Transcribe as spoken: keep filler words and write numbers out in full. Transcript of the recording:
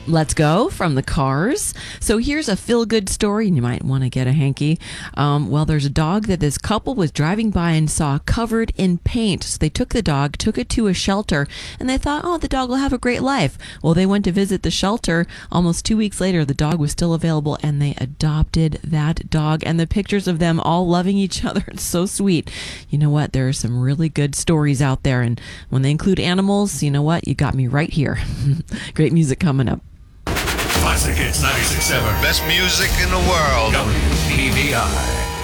Let's Go from the Cars. So here's a feel-good story, and you might want to get a hanky. Um, well, there's a dog that this couple was driving by and saw covered in paint. So they took the dog, took it to a shelter, and they thought, oh, the dog will have a great life. Well, they went to visit the shelter. Almost two weeks later, the dog was still available, and they adopted that dog. And the pictures of them all loving each other, it's so sweet. You know what? There are some really good stories out there, and when they include animals, you know what? You got me right here. Great music coming up. Classic Hits ninety-six point seven. Best music in the world. W P V I.